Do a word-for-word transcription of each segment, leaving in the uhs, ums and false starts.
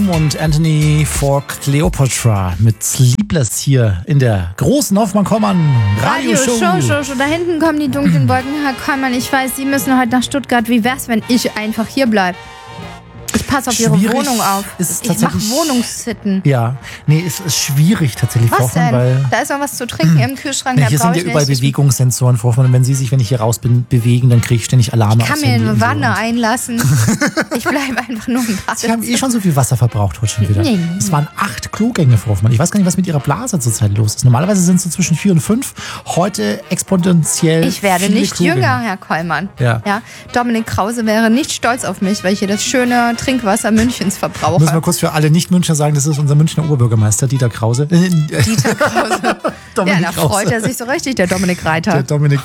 Bloom und Anthony for Cleopatra mit Sleepless hier in der großen Hoffmann-Kollmann Radioshow. Radio Show, Show, Show. Da hinten kommen die dunklen Wolken. Herr Kollmann, ich weiß, Sie müssen heute nach Stuttgart. Wie wär's, wenn ich einfach hier bleibe? Ich passe auf Ihre Schwierig Wohnung auf. ist Ich mache tatsächlich- Wohnungssitten. Ja, nee, es ist schwierig tatsächlich, Frau Was Hoffmann, denn? weil Da ist noch was zu trinken im Kühlschrank. nee, Da hier sind brauche ja ich überall nicht. Bewegungssensoren, Frau Hoffmann. Und wenn Sie sich, wenn ich hier raus bin, bewegen, dann kriege ich ständig Alarme. Ich kann aufs mir Handy eine und so. Wanne Und einlassen. Ich bleibe einfach nur im Bad. Sie haben eh schon so viel Wasser verbraucht heute schon wieder. Nee, nee, Es waren acht Klogänge, Frau Hoffmann. Ich weiß gar nicht, was mit Ihrer Blase zurzeit los ist. Normalerweise sind es so zwischen vier und fünf. Heute exponentiell Ich werde viele nicht Klogänge. jünger, Herr Kollmann. Ja. Ja, Dominik Krause wäre nicht stolz auf mich, weil ich hier das schöne Trinkwasser Münchens verbrauche. Müssen wir kurz für alle Nicht-Münchner sagen, das ist unser Münchner Oberbürgermeister, Dieter Krause. Dieter Krause. Ja, Dominik da Krause. freut er sich so richtig, der Dominik Reiter. Der Dominik.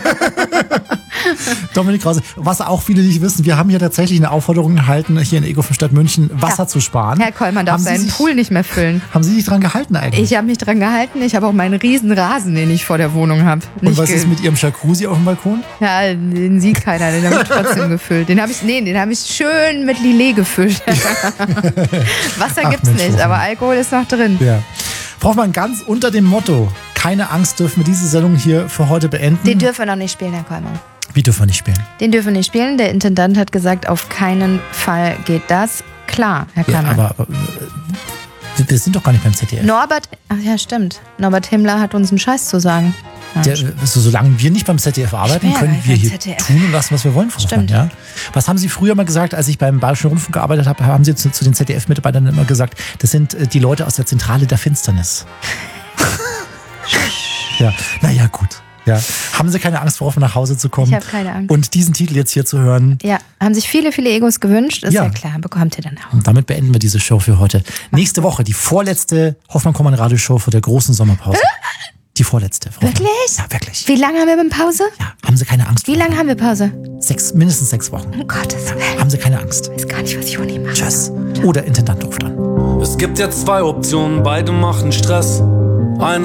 Dominik Krause. Was auch viele nicht wissen, wir haben hier tatsächlich eine Aufforderung erhalten, hier in Ego von Stadt München Wasser Ja. zu sparen. Herr Kollmann darf Haben Sie seinen sich- Pool nicht mehr füllen. Haben Sie sich dran gehalten eigentlich? Ich habe mich dran gehalten. Ich habe auch meinen riesen Rasen, den ich vor der Wohnung habe. Und was ist mit Ihrem Jacuzzi auf dem Balkon? Ja, den sieht keiner, den habe ich trotzdem gefüllt. Den habe ich, nee, den habe ich schön mit Lillet gefüllt. Wasser Ach, gibt's Mensch, nicht, Hoffmann. aber Alkohol ist noch drin. Ja. Frau Hoffmann, ganz unter dem Motto, keine Angst, dürfen wir diese Sendung hier für heute beenden. Den dürfen wir noch nicht spielen, Herr Kollmann. Wie dürfen wir nicht spielen? Den dürfen wir nicht spielen. Der Intendant hat gesagt, auf keinen Fall geht das. Klar, Herr Ja, Kollmann. aber äh, wir sind doch gar nicht beim Z D F. Norbert, ach ja, stimmt. Norbert Himmler hat uns einen Scheiß zu sagen. Ja, Der, so, solange wir nicht beim Z D F arbeiten, Ich bin ja können gar wir nicht hier beim Z D F. tun und lassen, was wir wollen, Frau Hoffmann. Stimmt. Ja? Was haben Sie früher mal gesagt, als ich beim Bayerischen Rundfunk gearbeitet habe, haben Sie zu, zu den Z D F-Mitarbeitern immer gesagt, das sind äh, die Leute aus der Zentrale der Finsternis. Ja, naja, gut. Ja. Haben Sie keine Angst, Frau Hoffmann, nach Hause zu kommen? Ich habe keine Angst. Und diesen Titel jetzt hier zu hören. Ja, haben sich viele, viele Egos gewünscht. Ist ja, Ja. klar, bekommt ihr dann auch. Und damit beenden wir diese Show für heute. Nächste Woche die vorletzte Hoffmann-Kollmann Radioshow vor der großen Sommerpause. Die vorletzte. Frau Hoffmann. Wirklich? Ja, wirklich. Wie lange haben wir mit Pause? Ja, haben Sie keine Angst. Wie Frau lange haben wir Pause? Hoffmann. Sechs, mindestens sechs Wochen. Um Gottes Willen. Haben Sie keine Angst. Ich weiß gar nicht, was ich ohne ihn mache. Tschüss. Oder Intendant ruft an. Es gibt jetzt zwei Optionen, beide machen Stress. Eine